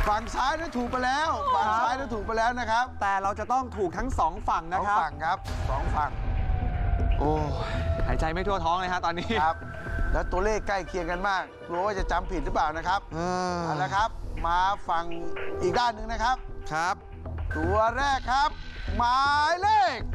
ฝั่งซ้ายนั้นถูกไปแล้วฝั่งซ้ายนั้นถูกไปแล้วนะครับแต่เราจะต้องถูกทั้งสองฝั่งสนะองครับฝั่งครับสองฝั่งโอ้ยหายใจไม่ทั่วท้องเลยฮะตอนนี้ครับแล้วตัวเลขใกล้เคียงกันมากกลัวว่าจะจำผิดหรือเปล่านะครับเอาละครับมาฝั่งอีกด้านหนึ่งนะครับครับตัวแรกครับหมายเลข